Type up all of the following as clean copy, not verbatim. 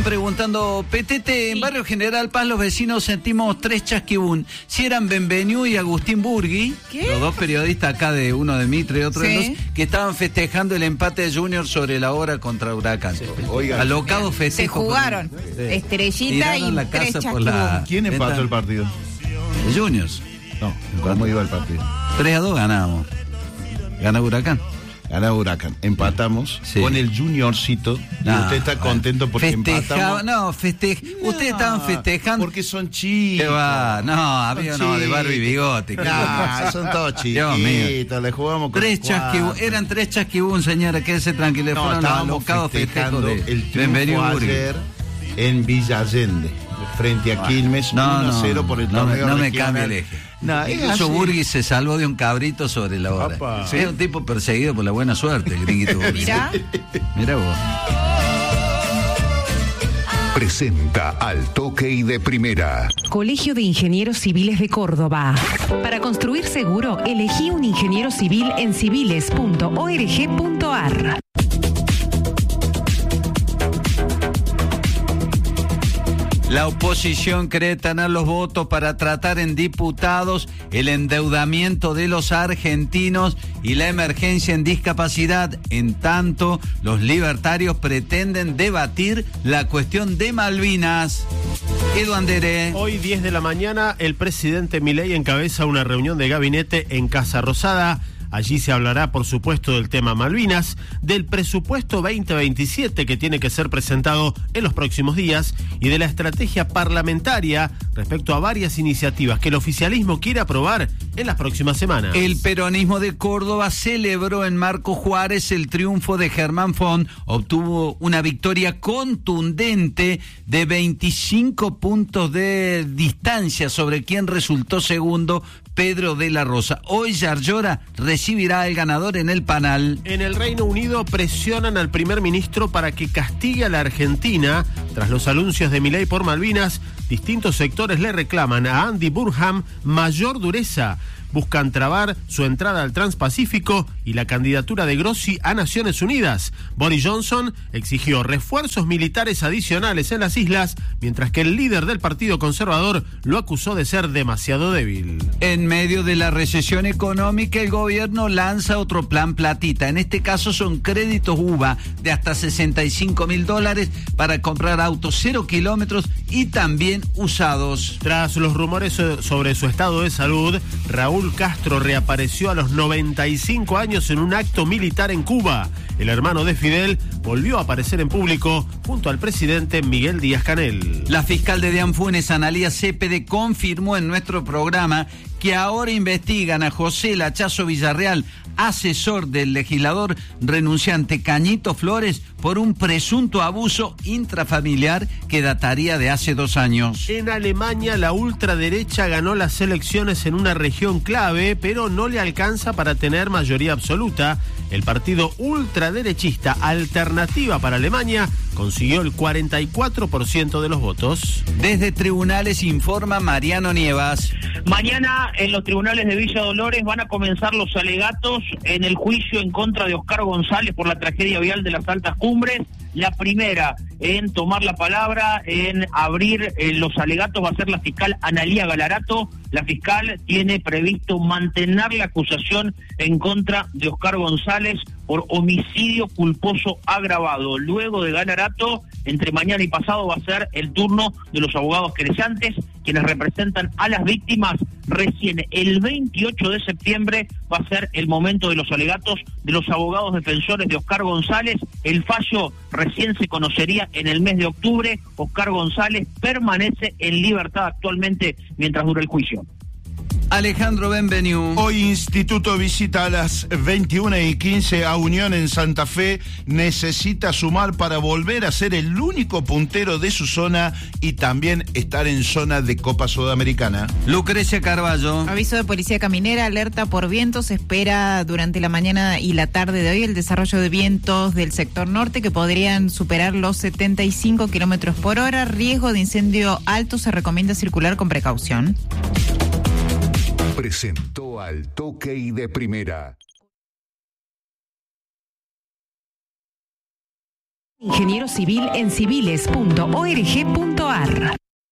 preguntando, Petete, en Barrio General Paz los vecinos sentimos 3 chasquibún. Si eran Benveniu y Agustín Burgui, los dos periodistas acá, de uno de Mitre y otro de los, que estaban festejando el empate de Junior sobre la hora contra Huracán. Alocado festejo. Se jugaron Estrellita y la 3 casa chasquibún. por la... ¿Quién empató el partido? Juniors. No, ¿cómo iba el partido? 3-2 ganábamos. Gana Huracán. Gana Huracán. Empatamos con el Juniorcito. Y usted está contento porque empatamos. Ustedes estaban festejando. Porque son chicos. ¿Qué va? No, amigo, no, de barba y bigote. Son todos chiquitos. Le jugamos con 3 chasquibún. Eran 3 chasquibún, señora, quédese tranquilo. No, estábamos festejando el triunfo ayer en Villa Allende, frente a Quilmes, 1-0 por el torneo no me regional. cambie el eje. Incluso Burgui se salvó de un cabrito sobre la hora. Es un tipo perseguido por la buena suerte, el gringuito Burgui. Mirá vos. Presenta Al Toque y de Primera. Colegio de Ingenieros Civiles de Córdoba. Para construir seguro, elegí un ingeniero civil en civiles.org.ar. La oposición cree tener los votos para tratar en diputados el endeudamiento de los argentinos y la emergencia en discapacidad. En tanto, los libertarios pretenden debatir la cuestión de Malvinas. Edu Andere. Hoy 10 de la mañana, el presidente Milei encabeza una reunión de gabinete en Casa Rosada. Allí se hablará, por supuesto, del tema Malvinas, del presupuesto 2027 que tiene que ser presentado en los próximos días y de la estrategia parlamentaria respecto a varias iniciativas que el oficialismo quiere aprobar en las próximas semanas. El peronismo de Córdoba celebró en Marco Juárez el triunfo de Germán Font. Obtuvo una victoria contundente de 25 puntos de distancia sobre quien resultó segundo, Pedro de la Rosa. Hoy Yarlora recibirá al ganador en el panel. En el Reino Unido presionan al primer ministro para que castigue a la Argentina. Tras los anuncios de Milei por Malvinas, distintos sectores le reclaman a Andy Burnham mayor dureza. Buscan trabar su entrada al Transpacífico y la candidatura de Grossi a Naciones Unidas. Boris Johnson exigió refuerzos militares adicionales en las islas, mientras que el líder del Partido Conservador lo acusó de ser demasiado débil. En medio de la recesión económica, el gobierno lanza otro plan platita. En este caso son créditos UVA de hasta $65.000 para comprar autos 0 kilómetros y también usados. Tras los rumores sobre su estado de salud, Raúl Castro reapareció a los 95 años en un acto militar en Cuba. El hermano de Fidel volvió a aparecer en público junto al presidente Miguel Díaz-Canel. La fiscal de Dianfunes, Analía Cepede, confirmó en nuestro programa que ahora investigan a José Lachazo Villarreal, asesor del legislador renunciante Cañito Flores, por un presunto abuso intrafamiliar que dataría de hace 2 años. En Alemania, la ultraderecha ganó las elecciones en una región clave, pero no le alcanza para tener mayoría absoluta. El partido ultraderechista Alternativa para Alemania consiguió el 44% de los votos. Desde tribunales informa Mariano Nievas. Mañana en los tribunales de Villa Dolores van a comenzar los alegatos en el juicio en contra de Oscar González por la tragedia vial de las Altas Cumbres. La primera en tomar la palabra, en abrir los alegatos, va a ser la fiscal Analía Galarato. La fiscal tiene previsto mantener la acusación en contra de Oscar González por homicidio culposo agravado. Luego de Galarato, entre mañana y pasado va a ser el turno de los abogados querellantes, quienes representan a las víctimas. Recién el 28 de septiembre va a ser el momento de los alegatos de los abogados defensores de Oscar González. El fallo recién se conocería en el mes de octubre. Oscar González permanece en libertad actualmente mientras dura el juicio. Alejandro Benveniu. Hoy Instituto visita a las 21:15 a Unión en Santa Fe. Necesita sumar para volver a ser el único puntero de su zona y también estar en zona de Copa Sudamericana. Lucrecia Carballo. Aviso de policía caminera, alerta por vientos. Se espera durante la mañana y la tarde de hoy el desarrollo de vientos del sector norte que podrían superar los 75 kilómetros por hora. Riesgo de incendio alto, se recomienda circular con precaución. Presentó Al Toque y de Primera. Ingeniero civil en civiles.org.ar.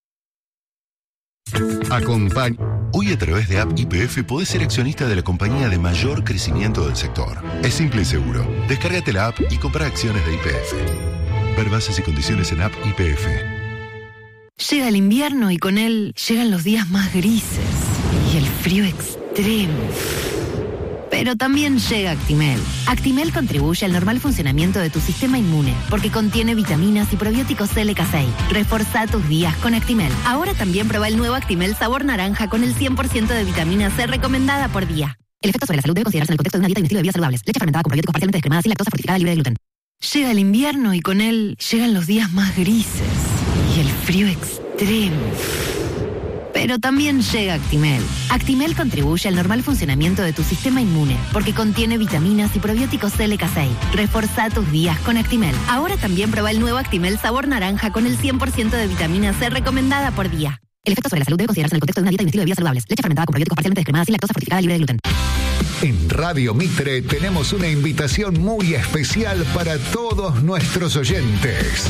Acompaña. Hoy a través de App YPF podés ser accionista de la compañía de mayor crecimiento del sector. Es simple y seguro. Descárgate la app y compra acciones de YPF. Ver bases y condiciones en App YPF. Llega el invierno y con él llegan los días más grises y el frío extremo. Pero también llega Actimel. Actimel contribuye al normal funcionamiento de tu sistema inmune porque contiene vitaminas y probióticos LK6. Reforza tus días con Actimel. Ahora también prueba el nuevo Actimel sabor naranja con el 100% de vitamina C recomendada por día. El efecto sobre la salud debe considerarse en el contexto de una dieta y un estilo de vida saludables. Leche fermentada con probióticos parcialmente descremada sin lactosa fortificada libre de gluten. Llega el invierno y con él llegan los días más grises y el frío extremo. Pero también llega Actimel. Actimel contribuye al normal funcionamiento de tu sistema inmune porque contiene vitaminas y probióticos LK6. Reforza tus días con Actimel. Ahora también prueba el nuevo Actimel sabor naranja con el 100% de vitamina C recomendada por día. El efecto sobre la salud debe considerarse en el contexto de una dieta y un estilo de vida saludables. Leche fermentada con probióticos parcialmente descremada sin lactosa fortificada libre de gluten. En Radio Mitre tenemos una invitación muy especial para todos nuestros oyentes.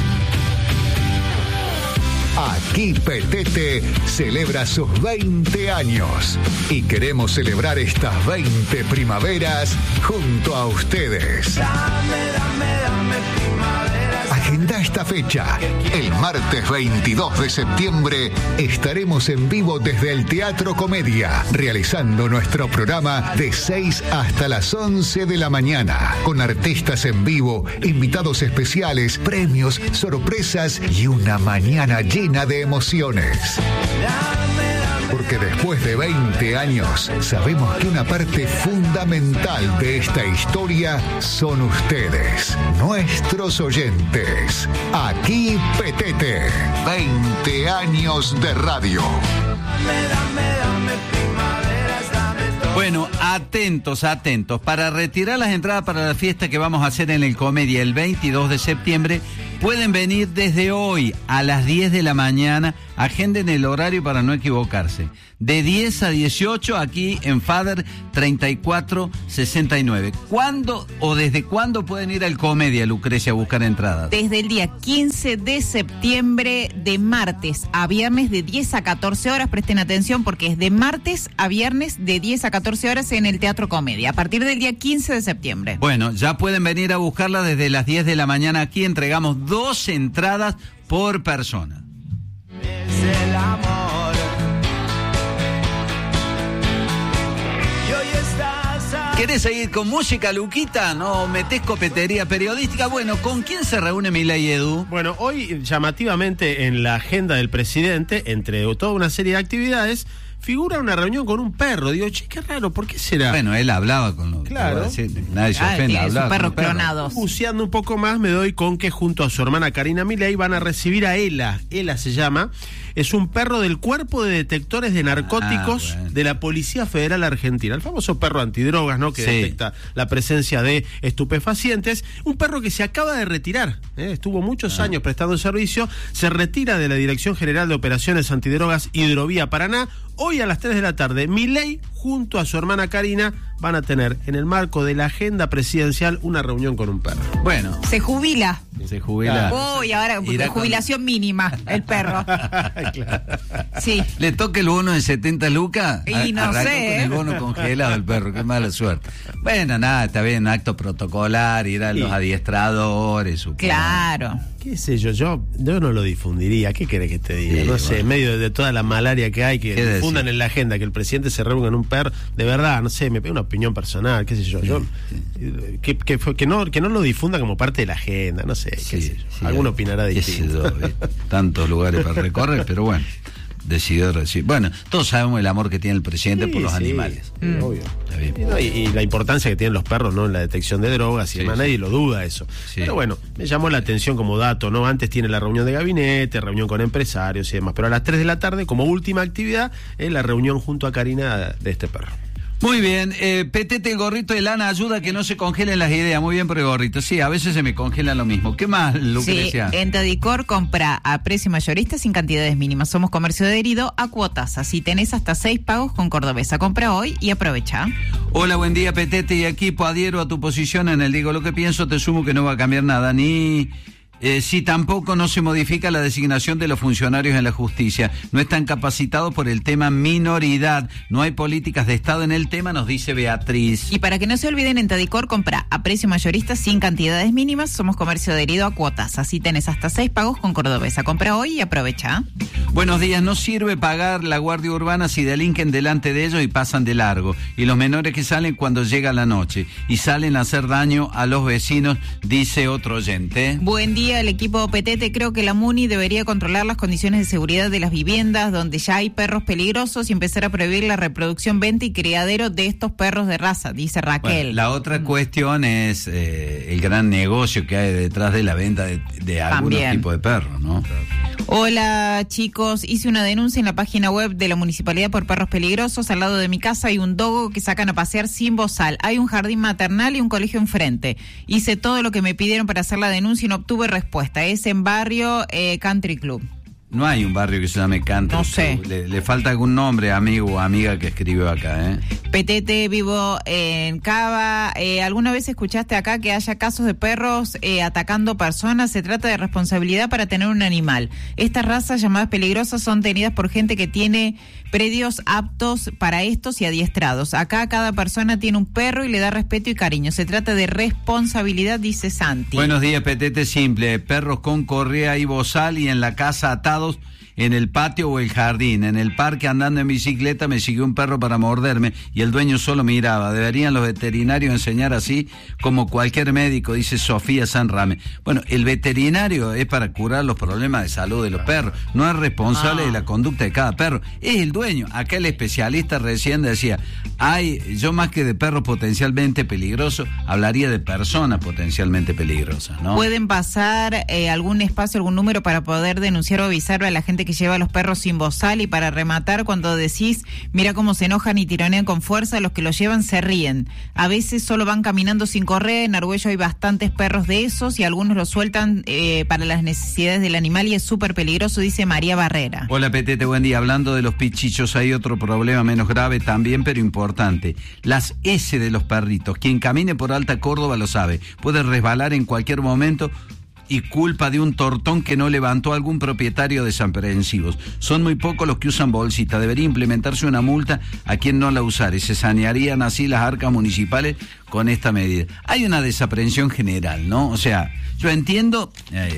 Aquí Petete celebra sus 20 años y queremos celebrar estas 20 primaveras junto a ustedes. Agenda esta fecha. El martes 22 de septiembre estaremos en vivo desde el Teatro Comedia, realizando nuestro programa de 6 hasta las 11 de la mañana, con artistas en vivo, invitados especiales, premios, sorpresas y una mañana llena de emociones. Porque después de 20 años, sabemos que una parte fundamental de esta historia son ustedes, nuestros oyentes. Aquí Petete, 20 años de radio. Bueno, atentos. Para retirar las entradas para la fiesta que vamos a hacer en el Comedia el 22 de septiembre, pueden venir desde hoy a las 10 de la mañana. Agenden el horario para no equivocarse. De 10 a 18 aquí en Fader 3469. ¿Cuándo o desde cuándo pueden ir al Comedia, Lucrecia, a buscar entradas? Desde el día 15 de septiembre, de martes a viernes de 10 a 14 horas. Presten atención porque es de martes a viernes de 10 a 14 horas en el Teatro Comedia. A partir del día 15 de septiembre. Bueno, ya pueden venir a buscarla desde las 10 de la mañana. Aquí entregamos 2 entradas por persona. Es el amor. Y hoy estás ¿Querés seguir con música, Luquita? ¿No metés copetería periodística? Bueno, ¿con quién se reúne Milei, Edu? Bueno, hoy llamativamente en la agenda del presidente, entre toda una serie de actividades, figura una reunión con un perro. Digo, che, qué raro, ¿por qué será? Bueno, él hablaba con los... Claro. Nadie se ofende, hablaba perros con clonados. Buceando un poco más, me doy con que junto a su hermana Karina Milei van a recibir a Ela. Ela se llama. Es un perro del Cuerpo de Detectores de Narcóticos de la Policía Federal Argentina. El famoso perro antidrogas, ¿no? Que detecta la presencia de estupefacientes. Un perro que se acaba de retirar. Estuvo muchos años prestando servicio. Se retira de la Dirección General de Operaciones Antidrogas Hidrovía Paraná. Hoy a las 3 de la tarde, Milei junto a su hermana Karina van a tener en el marco de la agenda presidencial una reunión con un perro. Bueno. Se jubila. Se jubila. Uy, ahora jubilación mínima, el perro. Claro. Sí. ¿Le toca el bono de 70 lucas? Y no sé. Con el bono congelado el perro, qué mala suerte. Bueno, nada, está bien, acto protocolar, ir a los adiestradores. Supongo. Claro. ¿Qué sé yo no lo difundiría. ¿Qué querés que te diga? Sí, no sé, en medio de toda la malaria que hay, que difundan en la agenda que el presidente se reúna con un perro, de verdad, no sé, me pega una opinión personal, qué sé yo. Que no lo difunda como parte de la agenda, no sé, qué sé yo. Alguno opinará distinto. Tantos lugares para recorrer, pero bueno, decidió recibir. Bueno, todos sabemos el amor que tiene el presidente por los animales. Obvio. Y la importancia que tienen los perros, ¿no? En la detección de drogas y demás, nadie lo duda eso. Sí. Pero bueno, me llamó la atención como dato, ¿no? Antes tiene la reunión de gabinete, reunión con empresarios y demás, pero a las 3 de la tarde, como última actividad, es la reunión junto a Karina de este perro. Muy bien, Petete, el gorrito de lana ayuda a que no se congelen las ideas. Muy bien por el gorrito. Sí, a veces se me congela lo mismo. ¿Qué más, Lucrecia? Sí, en Tadicor compra a precio mayorista sin cantidades mínimas. Somos comercio adherido a cuotas. Así tenés hasta 6 pagos con Cordobesa. Compra hoy y aprovecha. Hola, buen día, Petete y equipo. Adhiero a tu posición en el Digo lo que pienso. Te sumo que no va a cambiar nada. Ni Sí, tampoco no se modifica la designación de los funcionarios en la justicia. No están capacitados por el tema minoridad. No hay políticas de Estado en el tema, nos dice Beatriz. Y para que no se olviden, en Tadicor compra a precio mayorista sin cantidades mínimas. Somos comercio adherido a cuotas. Así tenés hasta 6 pagos con Cordobesa. Compra hoy y aprovecha. Buenos días. No sirve pagar la Guardia Urbana si delinquen delante de ellos y pasan de largo. Y los menores que salen cuando llega la noche. Y salen a hacer daño a los vecinos, dice otro oyente. Buen día. El equipo Petete, creo que la MUNI debería controlar las condiciones de seguridad de las viviendas donde ya hay perros peligrosos y empezar a prohibir la reproducción, venta y criadero de estos perros de raza, dice Raquel. Bueno, la otra cuestión es el gran negocio que hay detrás de la venta de algunos tipos de perros, ¿no? Hola chicos, hice una denuncia en la página web de la municipalidad por perros peligrosos. Al lado de mi casa hay un dogo que sacan a pasear sin bozal. Hay un jardín maternal y un colegio enfrente. Hice todo lo que me pidieron para hacer la denuncia y no obtuve respuesta. Es en barrio Country Club. No hay un barrio que se llame Country. No sé. Le falta algún nombre, amigo o amiga que escribió acá, ¿eh? Petete, vivo en Cava. ¿Alguna vez escuchaste acá que haya casos de perros atacando personas? Se trata de responsabilidad para tener un animal. Estas razas llamadas peligrosas son tenidas por gente que tiene predios aptos para estos y adiestrados. Acá cada persona tiene un perro y le da respeto y cariño. Se trata de responsabilidad, dice Santi. Buenos días, Petete, simple. Perros con correa y bozal y en la casa atados en el patio o el jardín. En el parque andando en bicicleta me siguió un perro para morderme y el dueño solo miraba. Deberían los veterinarios enseñar así como cualquier médico, dice Sofía Sanrame. Bueno, el veterinario es para curar los problemas de salud de los perros. No es responsable de la conducta de cada perro. Es el dueño. Acá el especialista recién decía, yo más que de perros potencialmente peligrosos, hablaría de personas potencialmente peligrosas, ¿no? ¿Pueden pasar algún espacio, algún número para poder denunciar o avisar a la gente que lleva a los perros sin bozal? Y para rematar, cuando decís, mira cómo se enojan y tironean con fuerza, los que los llevan se ríen. A veces solo van caminando sin correa. En Argüello hay bastantes perros de esos y algunos los sueltan para las necesidades del animal y es súper peligroso, dice María Barrera. Hola, Petete, buen día. Hablando de los pichichos, hay otro problema menos grave también, pero importante. Las S de los perritos. Quien camine por Alta Córdoba lo sabe. Puede resbalar en cualquier momento y culpa de un tortón que no levantó algún propietario desaprensivos. Son muy pocos los que usan bolsita. Debería implementarse una multa a quien no la usare. Se sanearían así las arcas municipales con esta medida. Hay una desaprensión general, ¿no? O sea, yo entiendo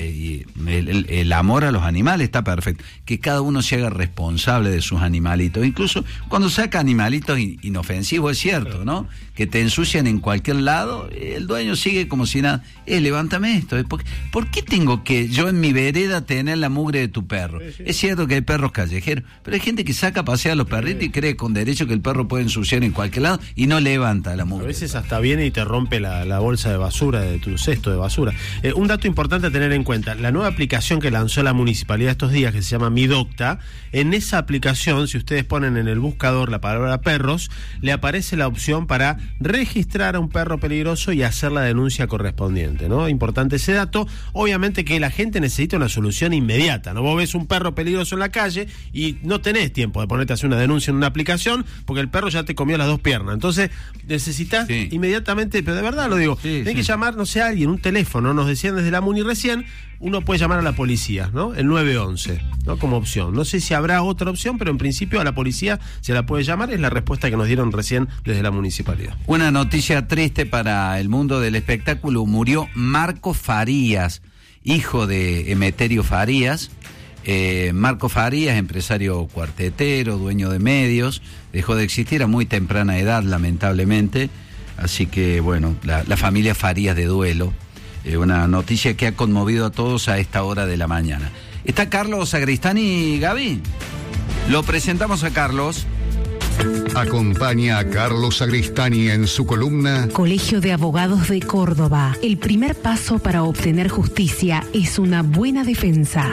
el amor a los animales, está perfecto. Que cada uno se haga responsable de sus animalitos. Incluso cuando saca animalitos inofensivos, es cierto, ¿no? Que te ensucian en cualquier lado, el dueño sigue como si nada. Levántame esto. ¿Por qué tengo que yo en mi vereda tener la mugre de tu perro? Sí. Es cierto que hay perros callejeros, pero hay gente que saca a pasear a los perritos y cree con derecho que el perro puede ensuciar en cualquier lado y no levanta la mugre. A veces hasta viene y te rompe la bolsa de basura, de tu cesto de basura. Un dato importante a tener en cuenta, la nueva aplicación que lanzó la municipalidad estos días, que se llama Mi Docta, en esa aplicación, si ustedes ponen en el buscador la palabra perros, le aparece la opción para registrar a un perro peligroso y hacer la denuncia correspondiente, ¿no? Importante ese dato. Obviamente que la gente necesita una solución inmediata, ¿no? Vos ves un perro peligroso en la calle y no tenés tiempo de ponerte a hacer una denuncia en una aplicación porque el perro ya te comió las dos piernas. Entonces necesitas inmediatamente, pero de verdad lo digo, tenés que llamar, no sé, a alguien, un teléfono, nos decían desde la MUNI recién, uno puede llamar a la policía, ¿no? El 911, ¿no? Como opción. No sé si habrá otra opción, pero en principio a la policía se la puede llamar, es la respuesta que nos dieron recién desde la municipalidad. Una noticia triste para el mundo del espectáculo. Murió Marco Farías, hijo de Emeterio Farías. Marco Farías, empresario cuartetero, dueño de medios, dejó de existir a muy temprana edad, lamentablemente. Así que, bueno, la familia Farías de duelo. Una noticia que ha conmovido a todos a esta hora de la mañana. ¿Está Carlos Sagristani, Gaby? Lo presentamos a Carlos. Acompaña a Carlos Sagristani en su columna Colegio de Abogados de Córdoba. El primer paso para obtener justicia es una buena defensa.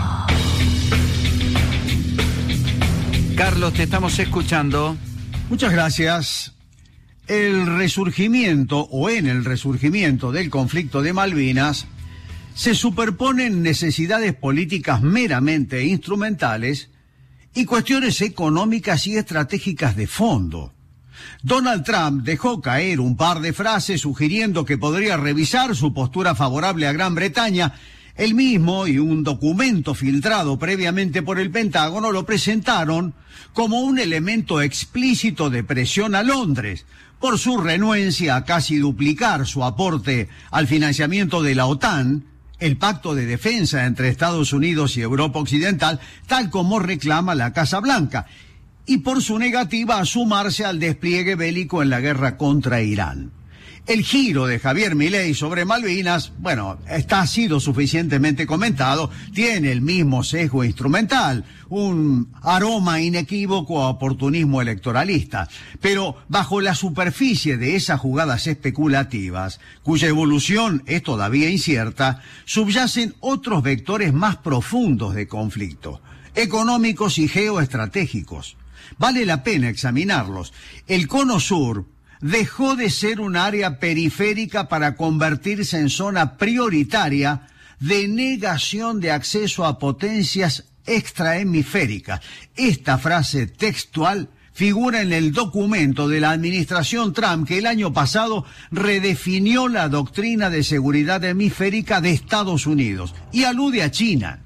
Carlos, te estamos escuchando. Muchas gracias. En el resurgimiento del conflicto de Malvinas se superponen necesidades políticas meramente instrumentales y cuestiones económicas y estratégicas de fondo. Donald Trump dejó caer un par de frases sugiriendo que podría revisar su postura favorable a Gran Bretaña El mismo y un documento filtrado previamente por el Pentágono lo presentaron como un elemento explícito de presión a Londres por su renuencia a casi duplicar su aporte al financiamiento de la OTAN, el pacto de defensa entre Estados Unidos y Europa Occidental, tal como reclama la Casa Blanca, y por su negativa a sumarse al despliegue bélico en la guerra contra Irán. El giro de Javier Milei sobre Malvinas, ha sido suficientemente comentado, tiene el mismo sesgo instrumental, un aroma inequívoco a oportunismo electoralista. Pero bajo la superficie de esas jugadas especulativas, cuya evolución es todavía incierta, subyacen otros vectores más profundos de conflicto, económicos y geoestratégicos. Vale la pena examinarlos. El Cono Sur dejó de ser un área periférica para convertirse en zona prioritaria de negación de acceso a potencias extrahemisféricas. Esta frase textual figura en el documento de la administración Trump, que el año pasado redefinió la doctrina de seguridad hemisférica de Estados Unidos y alude a China.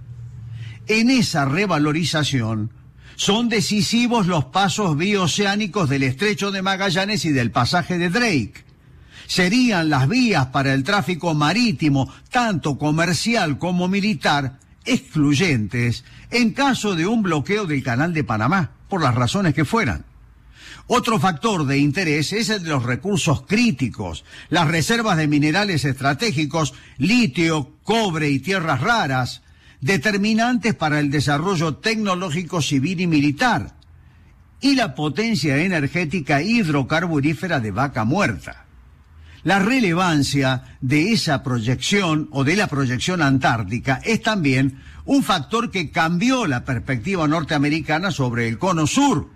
En esa revalorización son decisivos los pasos bioceánicos del Estrecho de Magallanes y del pasaje de Drake. Serían las vías para el tráfico marítimo, tanto comercial como militar, excluyentes en caso de un bloqueo del Canal de Panamá, por las razones que fueran. Otro factor de interés es el de los recursos críticos, las reservas de minerales estratégicos, litio, cobre y tierras raras, determinantes para el desarrollo tecnológico civil y militar, y la potencia energética hidrocarburífera de Vaca Muerta. La relevancia de esa proyección o de la proyección antártica es también un factor que cambió la perspectiva norteamericana sobre el Cono Sur.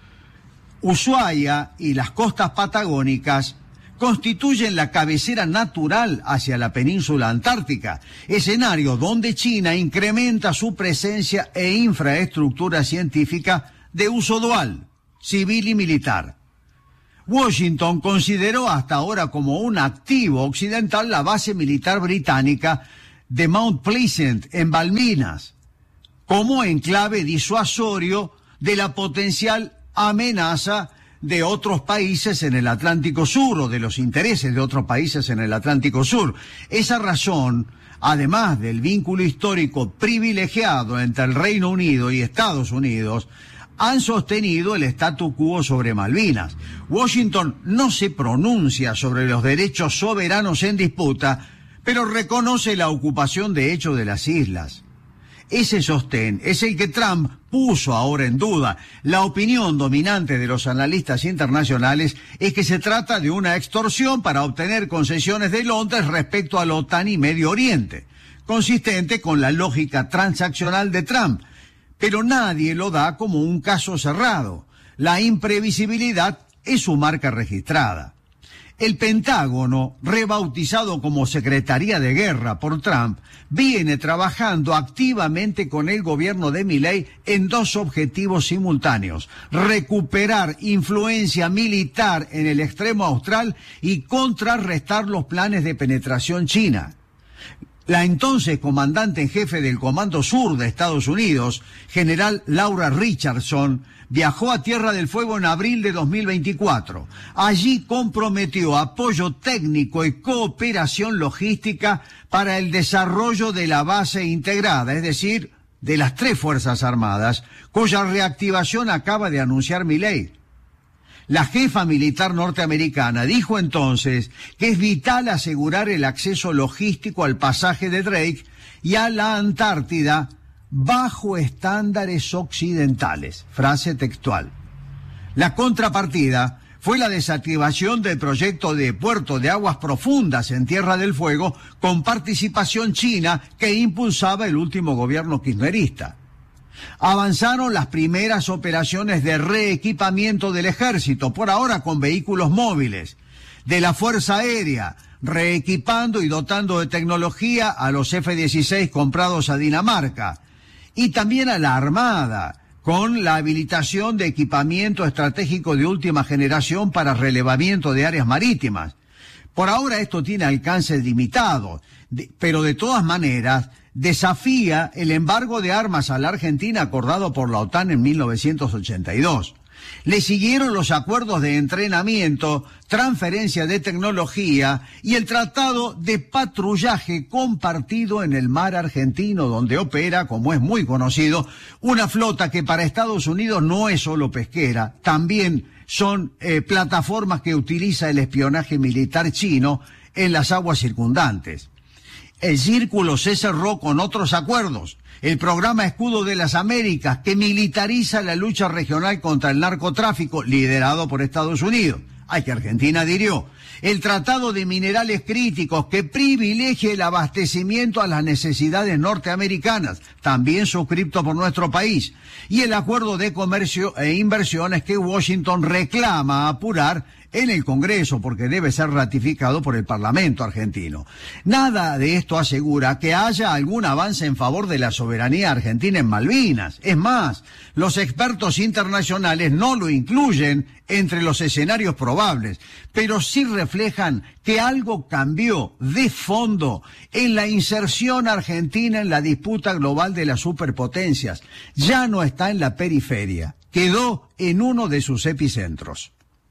Ushuaia y las costas patagónicas constituyen la cabecera natural hacia la península antártica, escenario donde China incrementa su presencia e infraestructura científica de uso dual, civil y militar. Washington consideró hasta ahora como un activo occidental la base militar británica de Mount Pleasant en Malvinas, como enclave disuasorio de la potencial amenaza de otros países en el Atlántico Sur o de los intereses de otros países en el Atlántico Sur. Esa razón, además del vínculo histórico privilegiado entre el Reino Unido y Estados Unidos, han sostenido el statu quo sobre Malvinas. Washington no se pronuncia sobre los derechos soberanos en disputa, pero reconoce la ocupación de hecho de las islas. Ese sostén es el que Trump puso ahora en duda. La opinión dominante de los analistas internacionales es que se trata de una extorsión para obtener concesiones de Londres respecto a la OTAN y Medio Oriente, consistente con la lógica transaccional de Trump. Pero nadie lo da como un caso cerrado. La imprevisibilidad es su marca registrada. El Pentágono, rebautizado como Secretaría de Guerra por Trump, viene trabajando activamente con el gobierno de Milei en dos objetivos simultáneos: recuperar influencia militar en el extremo austral y contrarrestar los planes de penetración china. La entonces comandante en jefe del Comando Sur de Estados Unidos, general Laura Richardson, viajó a Tierra del Fuego en abril de 2024. Allí comprometió apoyo técnico y cooperación logística para el desarrollo de la base integrada, es decir, de las 3 Fuerzas Armadas, cuya reactivación acaba de anunciar Milei. La jefa militar norteamericana dijo entonces que es vital asegurar el acceso logístico al pasaje de Drake y a la Antártida bajo estándares occidentales. Frase textual. La contrapartida fue la desactivación del proyecto de puerto de aguas profundas en Tierra del Fuego con participación china que impulsaba el último gobierno kirchnerista. Avanzaron las primeras operaciones de reequipamiento del ejército, por ahora con vehículos móviles, de la Fuerza Aérea, reequipando y dotando de tecnología a los F-16 comprados a Dinamarca, y también a la Armada, con la habilitación de equipamiento estratégico de última generación para relevamiento de áreas marítimas. Por ahora esto tiene alcance limitado, pero de todas maneras desafía el embargo de armas a la Argentina acordado por la OTAN en 1982. Le siguieron los acuerdos de entrenamiento, transferencia de tecnología y el tratado de patrullaje compartido en el mar argentino, donde opera, como es muy conocido, una flota que para Estados Unidos no es solo pesquera, también son plataformas que utiliza el espionaje militar chino en las aguas circundantes. El círculo se cerró con otros acuerdos. El programa Escudo de las Américas, que militariza la lucha regional contra el narcotráfico, liderado por Estados Unidos. Ay, que Argentina adhirió. El Tratado de Minerales Críticos, que privilegia el abastecimiento a las necesidades norteamericanas, también suscrito por nuestro país. Y el Acuerdo de Comercio e Inversiones que Washington reclama apurar en el Congreso, porque debe ser ratificado por el Parlamento argentino. Nada de esto asegura que haya algún avance en favor de la soberanía argentina en Malvinas. Es más, los expertos internacionales no lo incluyen entre los escenarios probables, pero sí reflejan que algo cambió de fondo en la inserción argentina en la disputa global de las superpotencias. Ya no está en la periferia, quedó en uno de sus epicentros.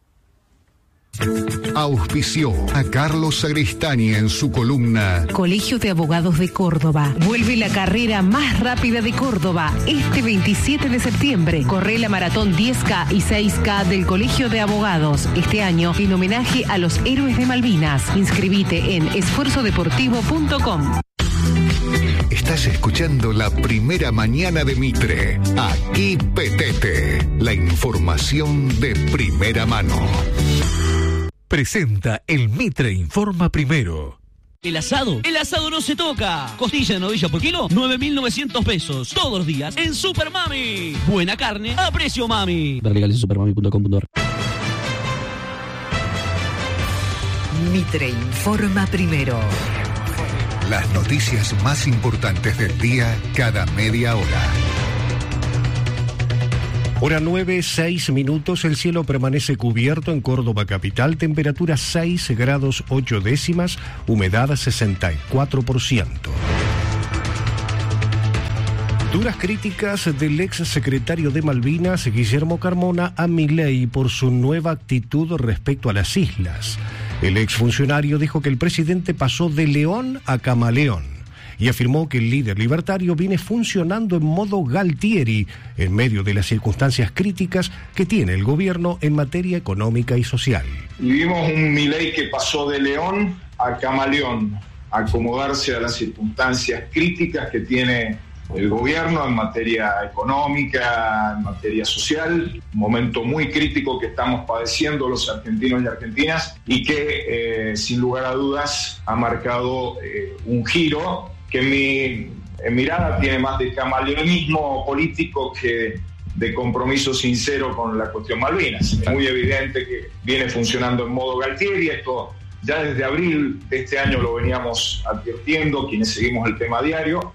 Auspició a Carlos Sagristani en su columna Colegio de Abogados de Córdoba. Vuelve la carrera más rápida de Córdoba. Este 27 de septiembre corre la maratón 10K y 6K del Colegio de Abogados. Este año en homenaje a los héroes de Malvinas. Inscribite en esfuerzodeportivo.com. Estás escuchando la primera mañana de Mitre. Aquí Petete. La información de primera mano. Presenta el Mitre Informa Primero. El asado no se toca. Costilla de novilla por kilo, 9.900 pesos. Todos los días en Super Mami. Buena carne a precio mami. Ver legales en supermami.com.ar. Mitre Informa Primero. Las noticias más importantes del día cada media hora. Hora 9, 6 minutos, el cielo permanece cubierto en Córdoba capital, temperatura 6 grados 8 décimas, humedad 64%. Duras críticas del ex secretario de Malvinas, Guillermo Carmona, a Milei por su nueva actitud respecto a las islas. El exfuncionario dijo que el presidente pasó de león a camaleón y afirmó que el líder libertario viene funcionando en modo Galtieri en medio de las circunstancias críticas que tiene el gobierno en materia económica y social. Y vimos un Milei que pasó de león a camaleón, a acomodarse a las circunstancias críticas que tiene el gobierno en materia económica, en materia social, un momento muy crítico que estamos padeciendo los argentinos y argentinas y que sin lugar a dudas ha marcado un giro que en mirada tiene más de camaleonismo político que de compromiso sincero con la cuestión Malvinas. Es muy evidente que viene funcionando en modo Galtieri. Esto ya desde abril de este año lo veníamos advirtiendo quienes seguimos el tema diario.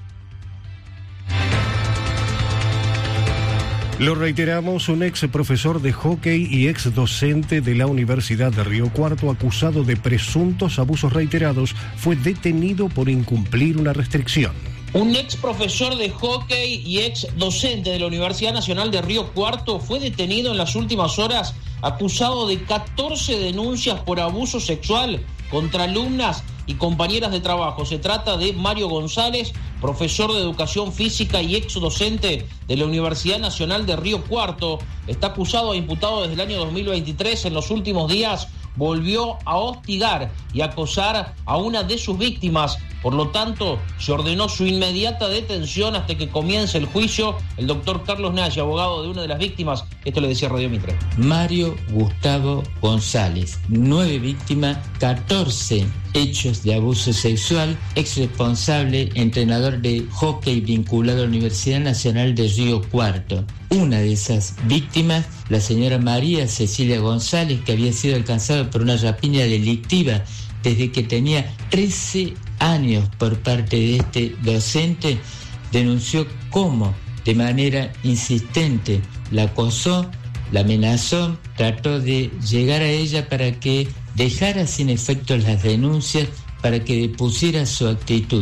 Lo reiteramos, un ex profesor de hockey y ex docente de la Universidad de Río Cuarto, acusado de presuntos abusos reiterados, fue detenido por incumplir una restricción. Un ex profesor de hockey y ex docente de la Universidad Nacional de Río Cuarto fue detenido en las últimas horas, acusado de 14 denuncias por abuso sexual contra alumnas y compañeras de trabajo. Se trata de Mario González, profesor de educación física y ex docente de la Universidad Nacional de Río Cuarto. Está acusado e imputado desde el año 2023. En los últimos días volvió a hostigar y acosar a una de sus víctimas. Por lo tanto, se ordenó su inmediata detención hasta que comience el juicio. El doctor Carlos Nagy, abogado de una de las víctimas, esto le decía Radio Mitre. Mario Gustavo González, 9 víctimas, 14 hechos de abuso sexual, ex responsable, entrenador de hockey vinculado a la Universidad Nacional de Río Cuarto. Una de esas víctimas, la señora María Cecilia González, que había sido alcanzada por una rapiña delictiva desde que tenía 13 años por parte de este docente, denunció cómo de manera insistente la acosó, la amenazó, trató de llegar a ella para que dejara sin efecto las denuncias, para que depusiera su actitud.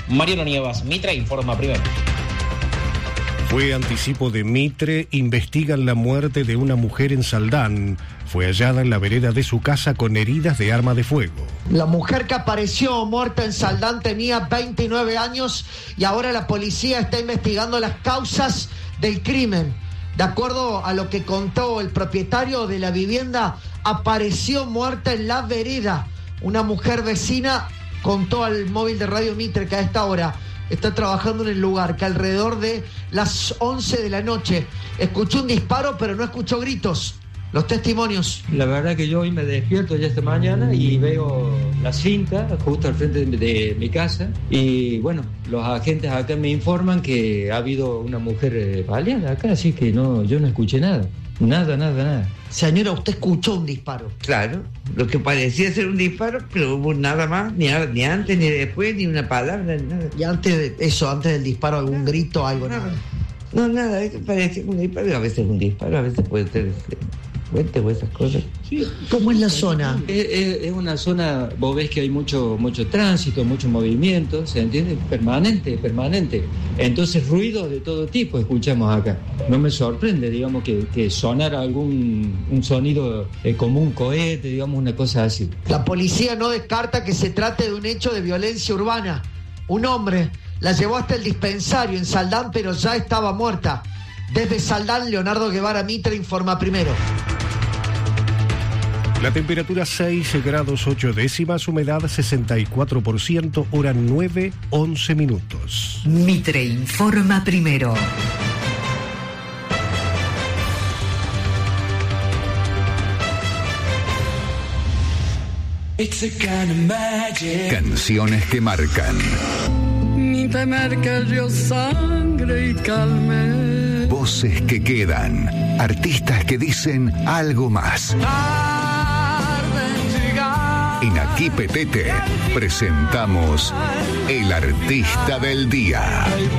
Mariano Nievas, Mitre informa primero. Fue anticipo de Mitre. Investigan la muerte de una mujer en Saldán. Fue hallada en la vereda de su casa con heridas de arma de fuego. La mujer que apareció muerta en Saldán tenía 29 años y ahora la policía está investigando las causas del crimen. De acuerdo a lo que contó el propietario de la vivienda, apareció muerta en la vereda. Una mujer vecina contó al móvil de Radio Mitre que a esta hora está trabajando en el lugar, que alrededor de las 11 de la noche escuchó un disparo, pero no escuchó gritos. Los testimonios. La verdad que yo hoy me despierto ya esta mañana y veo la cinta justo al frente de mi casa y bueno, los agentes acá me informan que ha habido una mujer baleada acá, así que no, yo no escuché nada. Nada. Señora, usted escuchó un disparo. Claro, lo que parecía ser un disparo, pero hubo nada más, ni antes, ni después, ni una palabra, ni nada. Y antes del disparo, algún grito, algo, nada. No, nada, parecía un disparo, a veces un disparo, a veces puede ser fuente o esas cosas. Sí. ¿Cómo es la zona? Es una zona, vos ves que hay mucho tránsito, mucho movimiento, ¿se entiende? Permanente. Entonces ruidos de todo tipo escuchamos acá. No me sorprende, digamos, que sonara un sonido como un cohete, digamos, una cosa así. La policía no descarta que se trate de un hecho de violencia urbana. Un hombre la llevó hasta el dispensario en Saldán, pero ya estaba muerta. Desde Saldán, Leonardo Guevara, Mitre informa primero. La temperatura 6 grados 8 décimas, humedad 64%, hora 9:11 minutos. Mitre informa primero. Canciones que marcan. Ni temer que el río sangre y calme. Voces que quedan. Artistas que dicen algo más. En Aquí Petete presentamos El Artista del Día.